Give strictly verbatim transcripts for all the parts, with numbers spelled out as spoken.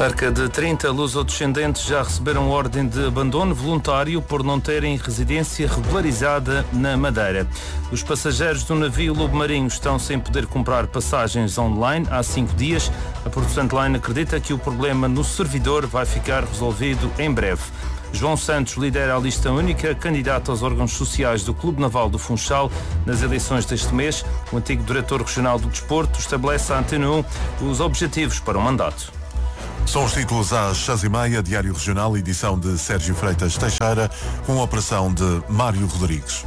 Cerca de trinta lusodescendentes já receberam ordem de abandono voluntário por não terem residência regularizada na Madeira. Os passageiros do navio Lobo Marinho estão sem poder comprar passagens online há cinco dias. A Porto Line acredita que o problema no servidor vai ficar resolvido em breve. João Santos lidera a lista única, candidato aos órgãos sociais do Clube Naval do Funchal nas eleições deste mês. O antigo diretor regional do desporto estabelece à Antena um os objetivos para o mandato. São os títulos às seis e meia, Diário Regional, edição de Sérgio Freitas Teixeira, com a operação de Mário Rodrigues.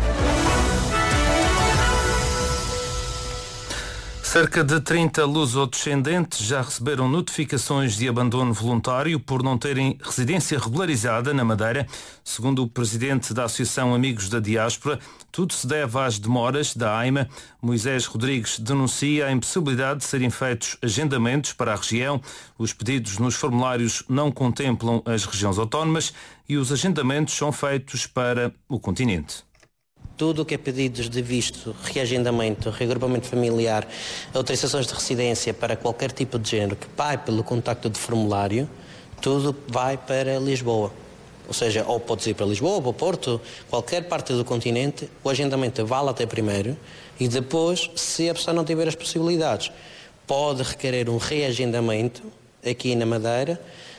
Cerca de trinta lusodescendentes já receberam notificações de abandono voluntário por não terem residência regularizada na Madeira. Segundo o presidente da Associação Amigos da Diáspora, tudo se deve às demoras da AIMA. Moisés Rodrigues denuncia a impossibilidade de serem feitos agendamentos para a região. Os pedidos nos formulários não contemplam as regiões autónomas e os agendamentos são feitos para o continente. Tudo o que é pedidos de visto, reagendamento, reagrupamento familiar, autorizações de residência para qualquer tipo de género que vai pelo contacto de formulário, tudo vai para Lisboa. Ou seja, ou pode ir para Lisboa, ou para Porto, qualquer parte do continente, o agendamento vale até primeiro e depois, se a pessoa não tiver as possibilidades, pode requerer um reagendamento aqui na Madeira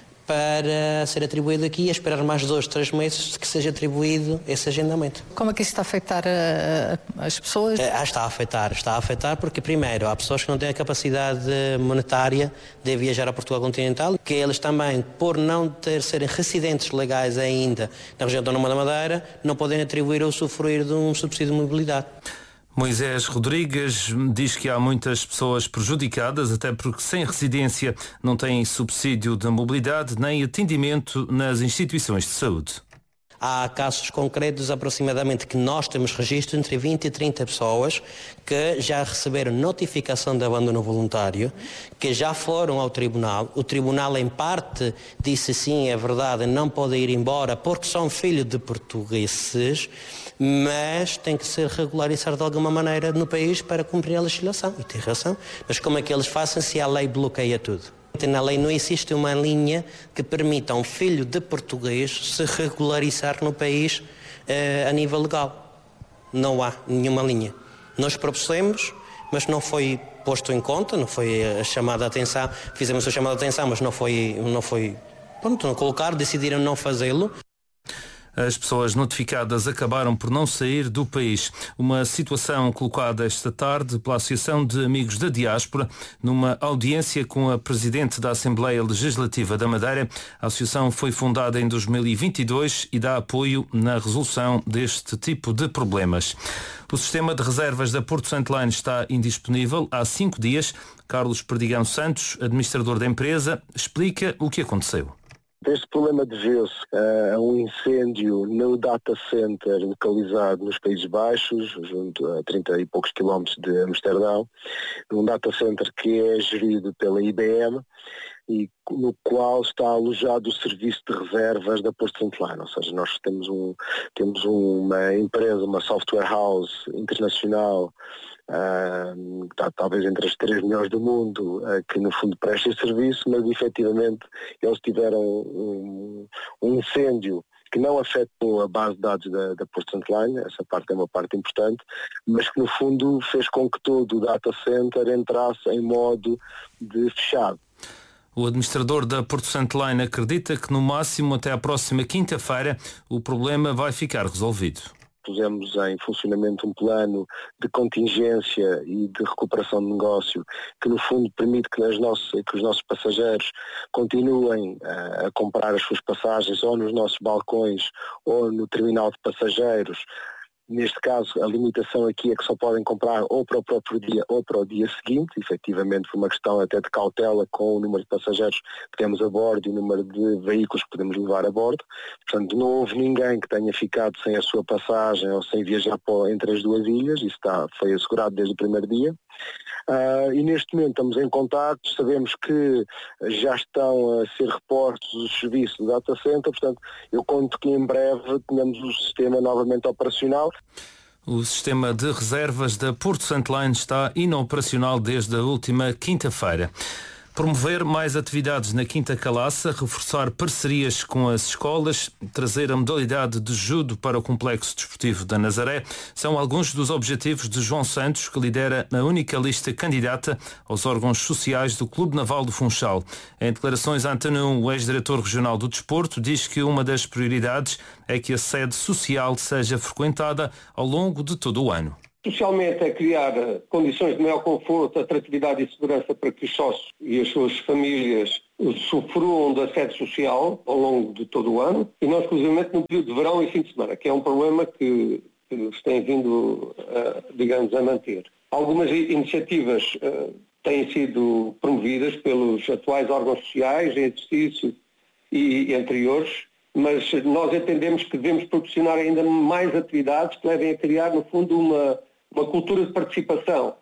para ser atribuído aqui e esperar mais dois, três meses de que seja atribuído esse agendamento. Como é que isso está a afetar a, a, as pessoas? Ah, está a afetar, está a afetar porque, primeiro, há pessoas que não têm a capacidade monetária de viajar a Portugal continental, que eles também, por não ter, serem residentes legais ainda na região autónoma da Madeira, não podem atribuir ou usufruir de um subsídio de mobilidade. Moisés Rodrigues diz que há muitas pessoas prejudicadas, até porque sem residência não têm subsídio de mobilidade nem atendimento nas instituições de saúde. Há casos concretos, aproximadamente, que nós temos registro entre vinte e trinta pessoas que já receberam notificação de abandono voluntário, que já foram ao tribunal. O tribunal, em parte, disse sim, é verdade, não podem ir embora porque são filhos de portugueses, mas tem que ser regularizado de alguma maneira no país para cumprir a legislação. E tem razão. Mas como é que eles fazem se a lei bloqueia tudo? Na lei não existe uma linha que permita a um filho de português se regularizar no país eh, a nível legal. Não há nenhuma linha. Nós propusemos, mas não foi posto em conta, não foi a chamada atenção. Fizemos a chamada atenção, mas não foi, não foi, pronto, não colocar, decidiram não fazê-lo. As pessoas notificadas acabaram por não sair do país. Uma situação colocada esta tarde pela Associação de Amigos da Diáspora numa audiência com a Presidente da Assembleia Legislativa da Madeira. A associação foi fundada em dois mil e vinte e dois e dá apoio na resolução deste tipo de problemas. O sistema de reservas da Porto Line está indisponível há cinco dias. Carlos Perdigão Santos, administrador da empresa, explica o que aconteceu. Este problema deveu-se a um incêndio no data center localizado nos Países Baixos, junto a trinta e poucos quilómetros de Amsterdão, um data center que é gerido pela I B M e no qual está alojado o serviço de reservas da Porto Line. Ou seja, nós temos, um, temos uma empresa, uma software house internacional, Uh, tá, talvez entre as três melhores do mundo, uh, que no fundo presta esse serviço, mas efetivamente eles tiveram um, um incêndio que não afetou a base de dados da, da Porto Line, essa parte é uma parte importante, mas que no fundo fez com que todo o data center entrasse em modo de fechado. O administrador da Porto Line acredita que no máximo até à próxima quinta-feira o problema vai ficar resolvido. Pusemos em funcionamento um plano de contingência e de recuperação de negócio que no fundo permite que, as nossas, que os nossos passageiros continuem a, a comprar as suas passagens ou nos nossos balcões ou no terminal de passageiros. Neste caso, a limitação aqui é que só podem comprar ou para o próprio dia ou para o dia seguinte, efetivamente por uma questão até de cautela com o número de passageiros que temos a bordo e o número de veículos que podemos levar a bordo. Portanto, não houve ninguém que tenha ficado sem a sua passagem ou sem viajar entre as duas ilhas, isso está, foi assegurado desde o primeiro dia. Uh, e neste momento estamos em contacto, sabemos que já estão a ser repostos os serviços do data center, portanto eu conto que em breve tenhamos o sistema novamente operacional. O sistema de reservas da Porto Line está inoperacional desde a última quinta-feira. Promover mais atividades na Quinta Calaça, reforçar parcerias com as escolas, trazer a modalidade de judo para o Complexo Desportivo da Nazaré são alguns dos objetivos de João Santos, que lidera a única lista candidata aos órgãos sociais do Clube Naval do Funchal. Em declarações à Antena um, o ex-diretor regional do Desporto diz que uma das prioridades é que a sede social seja frequentada ao longo de todo o ano. Socialmente é criar condições de maior conforto, atratividade e segurança para que os sócios e as suas famílias usufruam da sede social ao longo de todo o ano e não exclusivamente no período de verão e fim de semana, que é um problema que, que se tem vindo, a, digamos, a manter. Algumas iniciativas uh, têm sido promovidas pelos atuais órgãos sociais em exercício e, e anteriores, mas nós entendemos que devemos proporcionar ainda mais atividades que levem a criar, no fundo, uma uma cultura de participação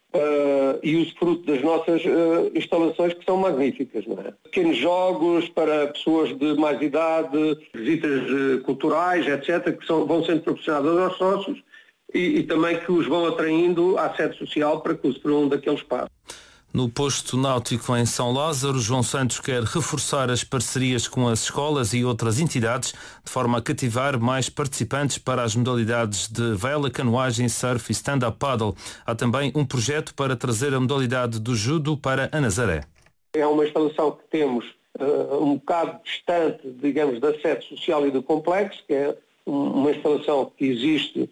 uh, e usufruto das nossas uh, instalações, que são magníficas, não é? Pequenos jogos para pessoas de mais idade, visitas uh, culturais, etcétera, que são, vão sendo proporcionadas aos sócios e, e também que os vão atraindo à sede social para que usufruam daquele espaço. No posto náutico em São Lázaro, João Santos quer reforçar as parcerias com as escolas e outras entidades, de forma a cativar mais participantes para as modalidades de vela, canoagem, surf e stand-up paddle. Há também um projeto para trazer a modalidade do judo para a Nazaré. É uma instalação que temos uh, um bocado distante, digamos, da sede social e do complexo, que é uma instalação que existe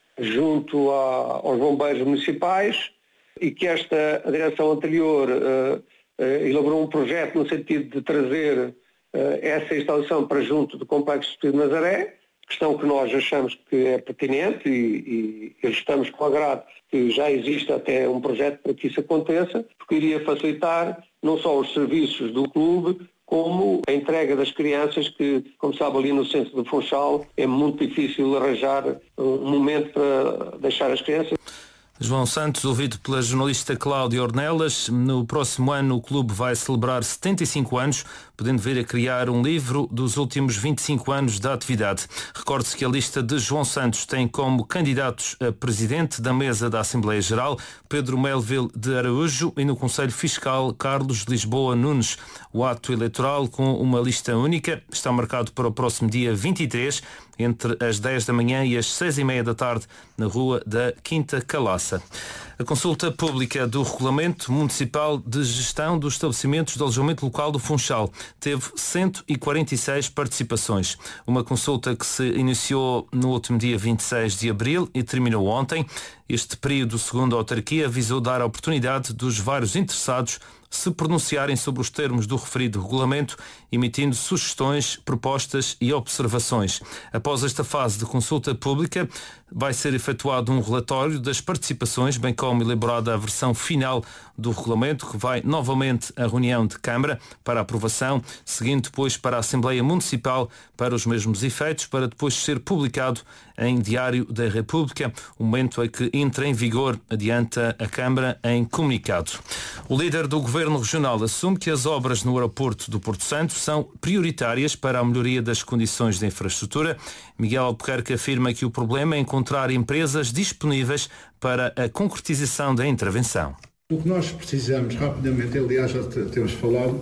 junto a, aos bombeiros municipais, e que esta a direção anterior uh, uh, elaborou um projeto no sentido de trazer uh, essa instalação para junto do Complexo Desportivo de Nazaré, questão que nós achamos que é pertinente e, e estamos com agrado que já existe até um projeto para que isso aconteça, porque iria facilitar não só os serviços do clube, como a entrega das crianças, que, como sabe, ali no centro do Funchal é muito difícil arranjar um momento para deixar as crianças. João Santos, ouvido pela jornalista Cláudia Ornelas. No próximo ano o clube vai celebrar setenta e cinco anos, podendo vir a criar um livro dos últimos vinte e cinco anos da atividade. Recorde-se que a lista de João Santos tem como candidatos a presidente da mesa da Assembleia Geral Pedro Melville de Araújo e no Conselho Fiscal Carlos Lisboa Nunes. O ato eleitoral, com uma lista única, está marcado para o próximo dia vinte e três, entre as dez da manhã e as seis e meia da tarde, na rua da Quinta Calaça. A consulta pública do Regulamento Municipal de Gestão dos Estabelecimentos de Alojamento Local do Funchal teve cento e quarenta e seis participações. Uma consulta que se iniciou no último dia vinte e seis de abril e terminou ontem. Este período, segundo a autarquia, visou dar a oportunidade dos vários interessados se pronunciarem sobre os termos do referido regulamento, emitindo sugestões, propostas e observações. Após esta fase de consulta pública, vai ser efetuado um relatório das participações, bem como elaborada a versão final do regulamento, que vai novamente à reunião de Câmara para aprovação, seguindo depois para a Assembleia Municipal para os mesmos efeitos, para depois ser publicado em Diário da República, o momento em que entra em vigor, adianta a Câmara em comunicado. O líder do Governo Regional assume que as obras no aeroporto do Porto Santo são prioritárias para a melhoria das condições de infraestrutura. Miguel Albuquerque afirma que o problema é encontrar empresas disponíveis para a concretização da intervenção. O que nós precisamos rapidamente, aliás já temos falado,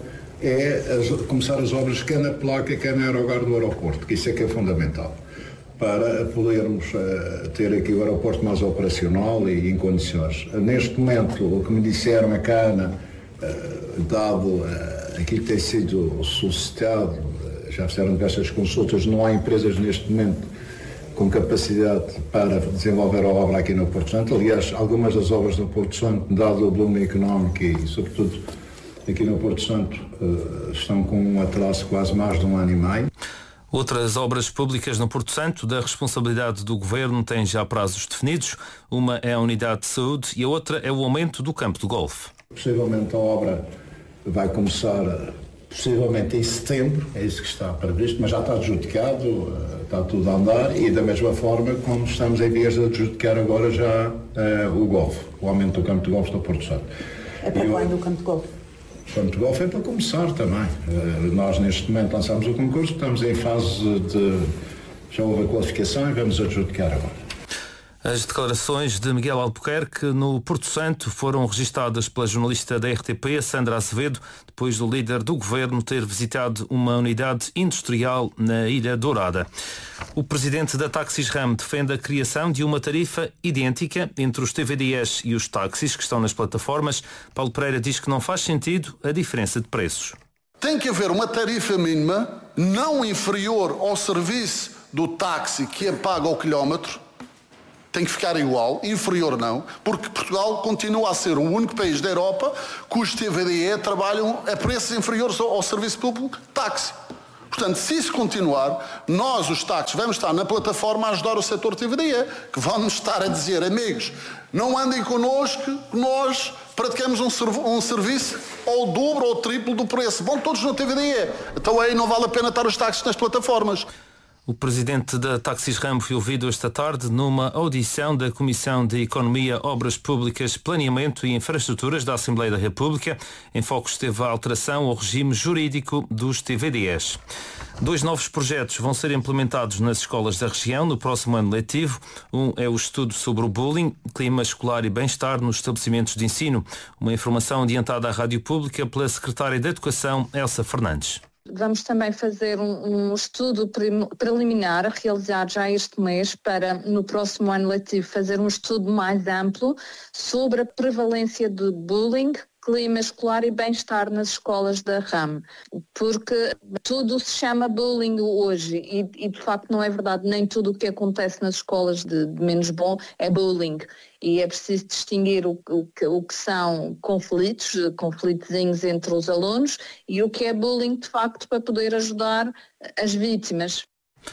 é as, começar as obras quer na placa, quer no aerogar do aeroporto, que isso é que é fundamental, para podermos uh, ter aqui o aeroporto mais operacional e em condições. Neste momento, o que me disseram a Cana, uh, dado uh, aquilo que tem sido solicitado, uh, já fizeram diversas consultas, não há empresas neste momento com capacidade para desenvolver a obra aqui no Porto Santo. Aliás, algumas das obras do Porto Santo, dado o volume económico e, sobretudo, aqui no Porto Santo, uh, estão com um atraso quase mais de um ano e meio. Outras obras públicas no Porto Santo, da responsabilidade do Governo, têm já prazos definidos. Uma é a unidade de saúde e a outra é o aumento do campo de golfe. Possivelmente a obra vai começar possivelmente em setembro, é isso que está previsto, mas já está adjudicado, está tudo a andar e da mesma forma como estamos em vias de adjudicar agora já uh, o golfe, o aumento do campo de golfe no Porto Santo. É para quando o campo de golfe? O campo de golfe é para começar também. Uh, nós neste momento lançamos o concurso, estamos em fase de... já houve a qualificação e vamos adjudicar agora. As declarações de Miguel Albuquerque no Porto Santo foram registadas pela jornalista da R T P, Sandra Azevedo, depois do líder do governo ter visitado uma unidade industrial na Ilha Dourada. O presidente da Taxis Ram defende a criação de uma tarifa idêntica entre os T V D S e os táxis que estão nas plataformas. Paulo Pereira diz que não faz sentido a diferença de preços. Tem que haver uma tarifa mínima não inferior ao serviço do táxi que é pago ao quilómetro. Tem que ficar igual, inferior não, porque Portugal continua a ser o único país da Europa cujos T V D E trabalham a preços inferiores ao, ao serviço público táxi. Portanto, se isso continuar, nós, os táxis, vamos estar na plataforma a ajudar o setor T V D E, que vamos estar a dizer, amigos, não andem connosco, nós praticamos um, serv- um serviço ao dobro ou triplo do preço. Vão todos no T V D E. Então aí não vale a pena estar os táxis nas plataformas. O presidente da Taxis Ram foi ouvido esta tarde numa audição da Comissão de Economia, Obras Públicas, Planeamento e Infraestruturas da Assembleia da República. Em foco esteve a alteração ao regime jurídico dos T V D S. Dois novos projetos vão ser implementados nas escolas da região no próximo ano letivo. Um é o estudo sobre o bullying, clima escolar e bem-estar nos estabelecimentos de ensino. Uma informação adiantada à Rádio Pública pela Secretária de Educação, Elsa Fernandes. Vamos também fazer um, um estudo prim, preliminar, realizado já este mês, para no próximo ano letivo fazer um estudo mais amplo sobre a prevalência de bullying, clima escolar e bem-estar nas escolas da Ram, porque tudo se chama bullying hoje e, e de facto não é verdade, nem tudo o que acontece nas escolas de, de menos bom é bullying. E é preciso distinguir o, o, que, o que são conflitos, conflitozinhos entre os alunos e o que é bullying de facto para poder ajudar as vítimas.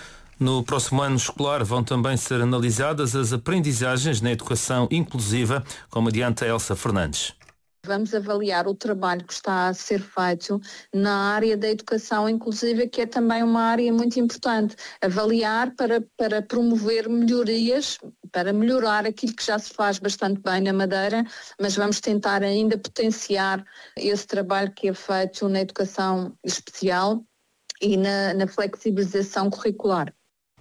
No próximo ano escolar vão também ser analisadas as aprendizagens na educação inclusiva, como adianta Elsa Fernandes. Vamos avaliar o trabalho que está a ser feito na área da educação inclusiva, que é também uma área muito importante. Avaliar para, para promover melhorias, para melhorar aquilo que já se faz bastante bem na Madeira, mas vamos tentar ainda potenciar esse trabalho que é feito na educação especial e na, na flexibilização curricular.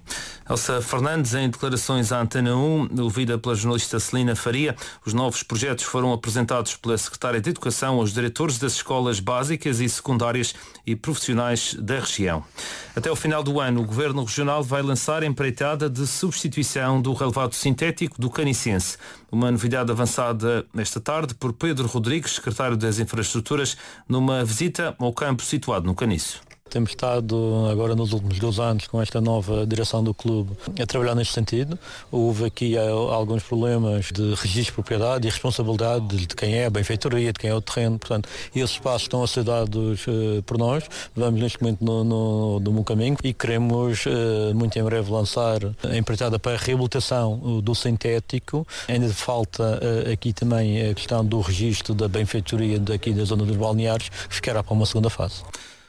Elsa Fernandes, em declarações à Antena um, ouvida pela jornalista Celina Faria, os novos projetos foram apresentados pela Secretária de Educação aos diretores das escolas básicas e secundárias e profissionais da região. Até o final do ano, o Governo Regional vai lançar a empreitada de substituição do relevado sintético do Canicense. Uma novidade avançada esta tarde por Pedro Rodrigues, Secretário das Infraestruturas, numa visita ao campo situado no Caniço. Temos estado agora nos últimos dois anos com esta nova direção do clube a trabalhar neste sentido. Houve aqui alguns problemas de registro de propriedade e responsabilidade de quem é a benfeitoria, de quem é o terreno. Portanto, esses passos estão a ser dados uh, por nós. Vamos neste momento no, no, no bom caminho e queremos uh, muito em breve lançar a empreitada para a reabilitação uh, do sintético. Ainda falta uh, aqui também a questão do registro da benfeitoria daqui da zona dos balneários, que ficará para uma segunda fase.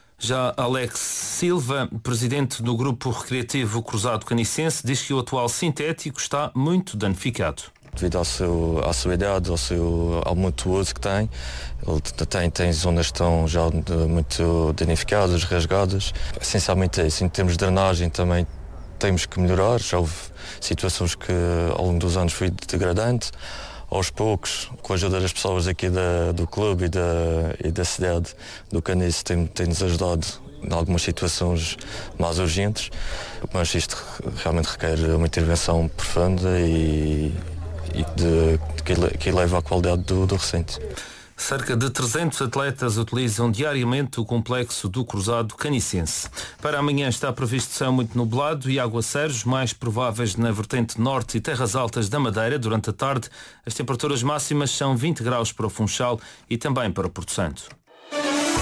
Já Alex Silva, presidente do Grupo Recreativo Cruzado Canicense, diz que o atual sintético está muito danificado. Devido ao seu, à sua idade, ao, seu, ao muito uso que tem, ele tem, tem zonas que estão já muito danificadas, rasgadas. Essencialmente é isso. Em termos de drenagem também temos que melhorar. Já houve situações que ao longo dos anos foi degradante. Aos poucos, com a ajuda das pessoas aqui da, do clube e da, e da cidade do Caniço, tem, tem-nos ajudado em algumas situações mais urgentes, mas isto realmente requer uma intervenção profunda e, e de, que, que eleva a qualidade do, do recinto. Cerca de trezentos atletas utilizam diariamente o complexo do Cruzado Canicense. Para amanhã está previsto céu muito nublado e aguaceiros, mais prováveis na vertente norte e terras altas da Madeira durante a tarde. As temperaturas máximas são vinte graus para o Funchal e também para Porto Santo.